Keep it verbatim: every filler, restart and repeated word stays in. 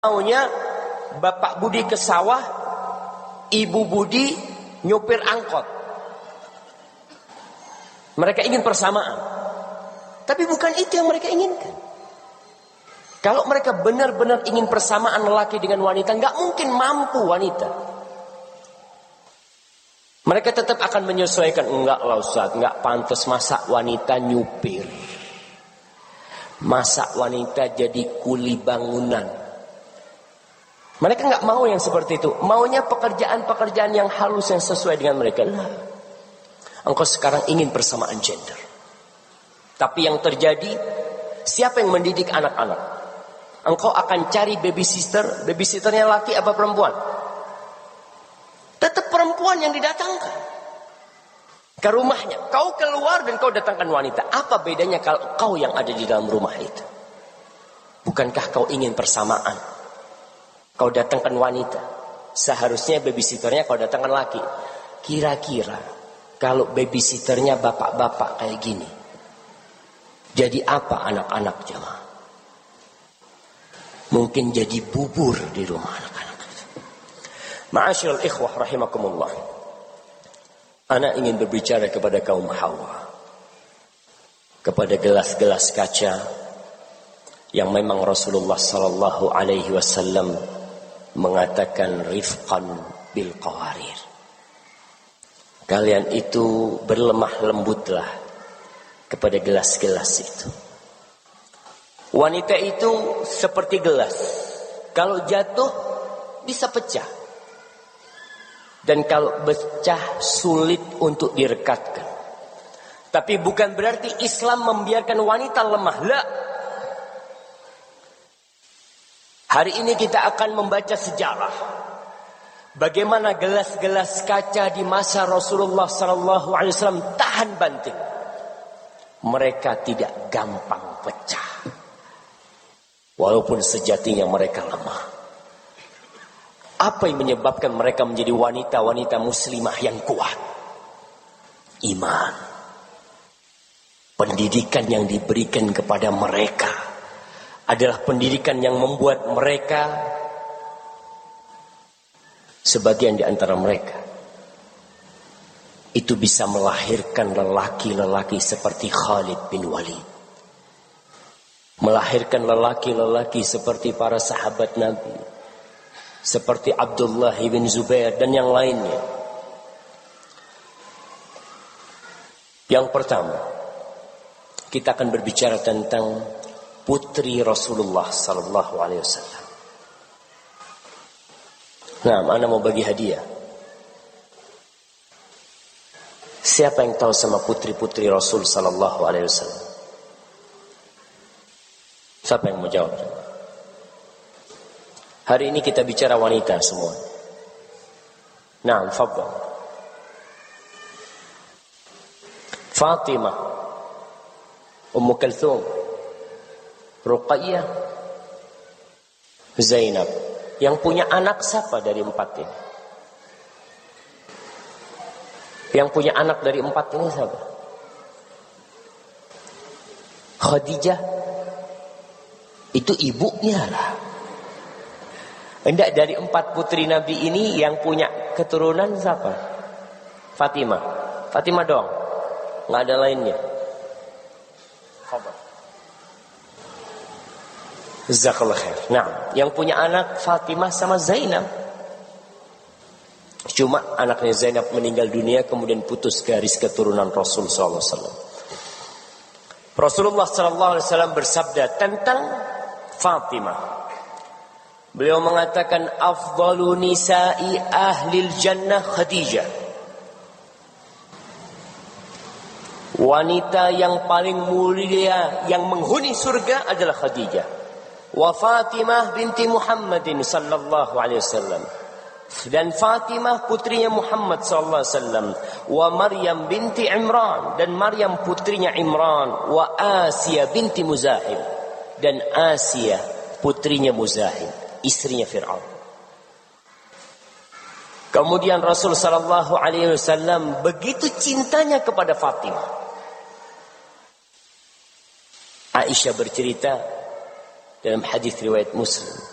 maunya Bapak Budi ke sawah, Ibu Budi nyupir angkot. Mereka ingin persamaan. Tapi bukan itu yang mereka inginkan. Kalau mereka benar-benar ingin persamaan lelaki dengan wanita, nggak mungkin mampu wanita. Mereka tetap akan menyesuaikan. Enggak lah Ustaz, nggak pantas masa wanita nyupir. Masa wanita jadi kuli bangunan. Mereka nggak mau yang seperti itu. Maunya pekerjaan-pekerjaan yang halus yang sesuai dengan mereka. Nah, engkau sekarang ingin persamaan gender. Tapi yang terjadi, siapa yang mendidik anak-anak? Engkau akan cari babysitter. Babysitternya laki apa perempuan? Tetap perempuan yang didatangkan ke rumahnya. Kau keluar dan kau datangkan wanita. Apa bedanya kalau kau yang ada di dalam rumah itu? Bukankah kau ingin persamaan? Kau datangkan wanita. Seharusnya babysitternya kau datangkan laki. Kira-kira kalau babysitternya bapak-bapak kayak gini, jadi apa anak-anak jemaah? Mungkin jadi bubur di rumah anak-anak. Ma'asyiral ikhwah rahimakumullah. Ana ingin berbicara kepada kaum hawa. Kepada gelas-gelas kaca yang memang Rasulullah sallallahu alaihi wasallam mengatakan rifqan bil qawarir. Kalian itu berlemah lembutlah kepada gelas-gelas itu. Wanita itu seperti gelas. Kalau jatuh bisa pecah. Dan kalau pecah sulit untuk direkatkan. Tapi bukan berarti Islam membiarkan wanita lemah. La. Hari ini kita akan membaca sejarah. Bagaimana gelas-gelas kaca di masa Rasulullah sallallahu alaihi wasallam tahan banting. Mereka tidak gampang pecah. Walaupun sejatinya mereka lemah. Apa yang menyebabkan mereka menjadi wanita-wanita muslimah yang kuat? Iman. Pendidikan yang diberikan kepada mereka adalah pendidikan yang membuat mereka, sebagian di antara mereka itu bisa melahirkan lelaki-lelaki seperti Khalid bin Walid, melahirkan lelaki-lelaki seperti para sahabat Nabi, seperti Abdullah bin Zubair dan yang lainnya. Yang pertama, kita akan berbicara tentang putri Rasulullah sallallahu alaihi wasallam. Nah, ana mau bagi hadiah. Siapa yang tahu sama putri-putri Rasul sallallahu alaihi wasallam? Siapa yang mau jawab? Hari ini kita bicara wanita semua. Naam, fadhal. Fatimah, Ummu Kalthum, Ruqayyah, Zainab. Yang punya anak siapa dari empat ini? Yang punya anak dari empat ini siapa? Khadijah. Itu ibunya lah. Hendak dari empat putri Nabi ini yang punya keturunan siapa? Fatimah. Fatimah doang. Nggak ada lainnya. Khabar. Jazakallah khair. Nah, yang punya anak Fatimah sama Zainab. Cuma anaknya Zainab meninggal dunia, kemudian putus garis keturunan Rasul sallallahu alaihi wasallam. Rasulullah sallallahu alaihi wasallam bersabda tentang Fatimah. Beliau mengatakan afdalu nisa'i ahlil jannah Khadijah. Wanita yang paling mulia yang menghuni surga adalah Khadijah. Wa Fatimah binti Muhammadin sallallahu alaihi wasallam. Dan Fatimah putrinya Muhammad sallallahu alaihi wasallam. Wa Maryam binti Imran, dan Maryam putrinya Imran. Wa Asia binti Muzahim, dan Asia putrinya Muzahim, istrinya Fir'aun. Kemudian Rasul sallallahu alaihi wasallam begitu cintanya kepada Fatimah. Aisyah bercerita dalam hadis riwayat Muslim,